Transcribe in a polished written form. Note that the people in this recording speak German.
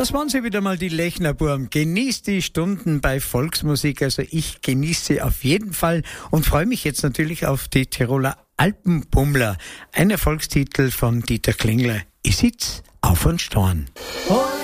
Das waren sie wieder mal, die Lechnerburm. Genießt die Stunden bei Volksmusik. Also ich genieße sie auf jeden Fall und freue mich jetzt natürlich auf die Tiroler Alpenbummler. Ein Erfolgstitel von Dieter Klingler. Ich sitz auf und Storn.